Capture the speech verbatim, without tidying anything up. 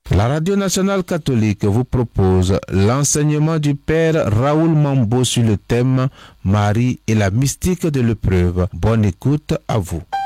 La Radio Nationale Catholique vous propose l'enseignement du Père Raoul Mambo sur le thème Marie et la mystique de l'épreuve. Bonne écoute à vous.